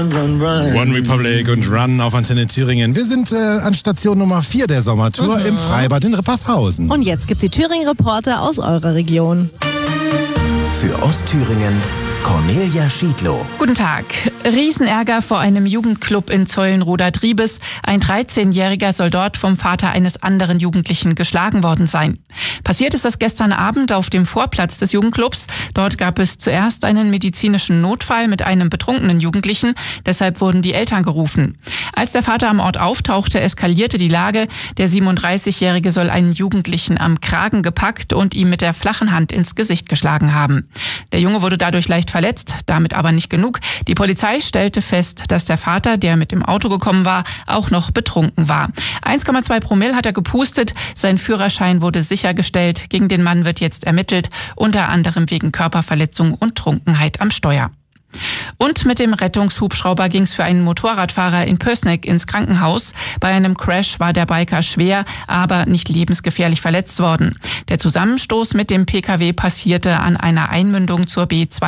One Republic und Run auf Antenne Thüringen. Wir sind an Station Nummer 4 der Sommertour im Freibad in Rippershausen. Und jetzt gibt's die Thüringen-Reporter aus eurer Region. Für Ostthüringen Cornelia Schiedlow. Guten Tag. Riesenärger vor einem Jugendclub in Zeulenroda-Driebes. Ein 13-Jähriger soll dort vom Vater eines anderen Jugendlichen geschlagen worden sein. Passiert ist das gestern Abend auf dem Vorplatz des Jugendclubs. Dort gab es zuerst einen medizinischen Notfall mit einem betrunkenen Jugendlichen. Deshalb wurden die Eltern gerufen. Als der Vater am Ort auftauchte, eskalierte die Lage. Der 37-Jährige soll einen Jugendlichen am Kragen gepackt und ihm mit der flachen Hand ins Gesicht geschlagen haben. Der Junge wurde dadurch leicht verletzt, damit aber nicht genug. Die Polizei stellte fest, dass der Vater, der mit dem Auto gekommen war, auch noch betrunken war. 1,2 Promille hat er gepustet. Sein Führerschein wurde sichergestellt. Gegen den Mann wird jetzt ermittelt, unter anderem wegen Körperverletzung und Trunkenheit am Steuer. Und mit dem Rettungshubschrauber ging es für einen Motorradfahrer in Pößneck ins Krankenhaus. Bei einem Crash war der Biker schwer, aber nicht lebensgefährlich verletzt worden. Der Zusammenstoß mit dem Pkw passierte an einer Einmündung zur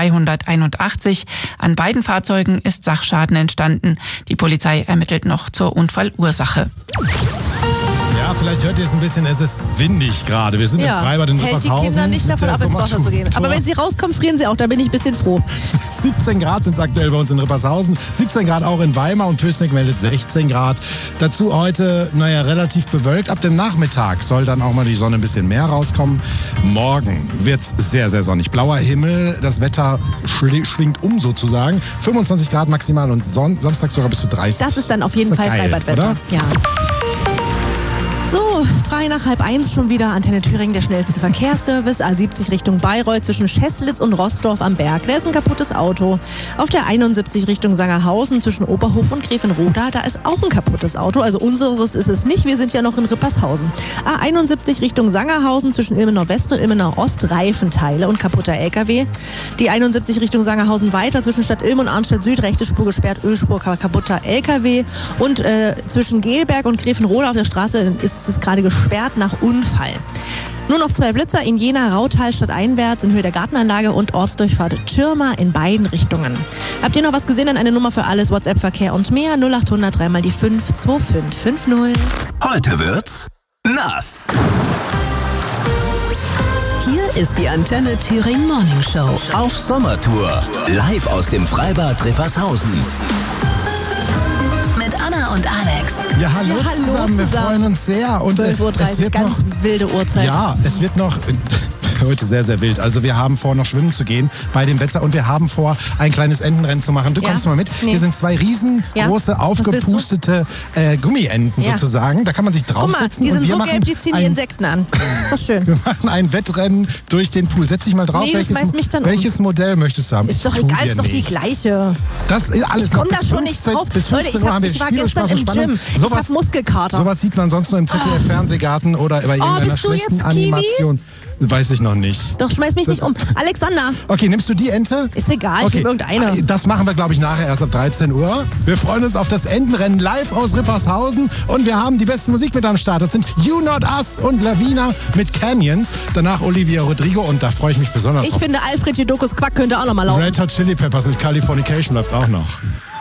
B281. An beiden Fahrzeugen ist Sachschaden entstanden. Die Polizei ermittelt noch zur Unfallursache. Ja, vielleicht hört ihr es ein bisschen, es ist windig gerade. Wir sind im Freibad in Rippershausen. Hält die Kinder nicht davon ab, ins Wasser zu gehen. Aber wenn sie rauskommen, frieren sie auch, da bin ich ein bisschen froh. 17 Grad sind es aktuell bei uns in Rippershausen, 17 Grad auch in Weimar und Pößneck meldet 16 Grad. Dazu heute, relativ bewölkt. Ab dem Nachmittag soll dann auch mal die Sonne ein bisschen mehr rauskommen. Morgen wird es sehr, sehr sonnig. Blauer Himmel, das Wetter schwingt um sozusagen. 25 Grad maximal und Samstag sogar bis zu 30. Das ist dann auf jeden Fall geil, Freibadwetter. oder? Ja. So, 1:03 schon wieder Antenne Thüringen, der schnellste Verkehrsservice. A70 Richtung Bayreuth zwischen Scheßlitz und Roßdorf am Berg. Da ist ein kaputtes Auto. Auf der 71 Richtung Sangerhausen zwischen Oberhof und Grevenroda, da ist auch ein kaputtes Auto. Also unseres ist es nicht, wir sind ja noch in Rippershausen. A71 Richtung Sangerhausen zwischen Ilmenau West und Ilmenau Ost, Reifenteile und kaputter LKW. Die 71 Richtung Sangerhausen weiter zwischen Stadt Ilm und Arnstadt Süd, rechte Spur gesperrt, Ölspur, kaputter LKW. Und zwischen Gelberg und Grevenroda auf der Straße ist es gerade gesperrt nach Unfall. Nur noch 2 Blitzer in Jena, Rautal stadteinwärts in Höhe der Gartenanlage und Ortsdurchfahrt Tschirma in beiden Richtungen. Habt ihr noch was gesehen? Dann eine Nummer für alles, WhatsApp-Verkehr und mehr. 0800 3 mal die 52550. Heute wird's nass. Hier ist die Antenne Thüringen Morning Show. Auf Sommertour. Live aus dem Freibad Rippershausen. Mit Anna und Alex. Ja, hallo zusammen. Wir freuen uns sehr. Und 12:30 Uhr, ganz wilde Uhrzeit. Ja, es wird noch heute sehr, sehr wild. Also wir haben vor, noch schwimmen zu gehen bei dem Wetter und wir haben vor, ein kleines Entenrennen zu machen. Du kommst mal mit. Nee. Hier sind 2 riesengroße, aufgepustete Gummienten sozusagen. Da kann man sich draufsetzen. Guck mal, die sind so gelb, die ziehen die Insekten an. Ist doch schön. Wir machen ein Wettrennen durch den Pool. Setz dich mal drauf. Nee, welches Modell möchtest du haben? Ist doch egal, ist doch die gleiche. Das ist alles. Ich komme da schon nicht drauf. Bis 15 Uhr haben wir ich war gestern im Gym. Ich hab Muskelkater. Sowas sieht man sonst nur im ZDF-Fernsehgarten oder bei irgendeiner schlechten Animation. Weiß ich noch nicht. Doch, schmeiß mich nicht um. Alexander. Okay, nimmst du die Ente? Ist egal, ich nehme irgendeine. Das machen wir, glaube ich, nachher erst ab 13 Uhr. Wir freuen uns auf das Entenrennen live aus Rippershausen. Und wir haben die beste Musik mit am Start. Das sind You Not Us und Lavina mit Canyons. Danach Olivia Rodrigo und da freue ich mich besonders drauf. Ich finde, Alfred Jodokus Quack könnte auch noch mal laufen. Red Hot Chili Peppers mit Californication läuft auch noch.